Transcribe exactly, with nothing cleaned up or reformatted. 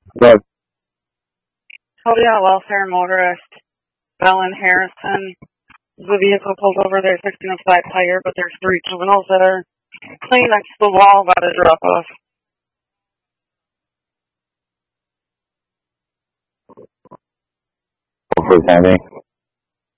Good. Toledo Welfare Motorist, Bellin Harrison. The vehicle pulled over. They're fixing a flat tire, but there's three juveniles that are playing next to the wall about to drop off. For Sandy.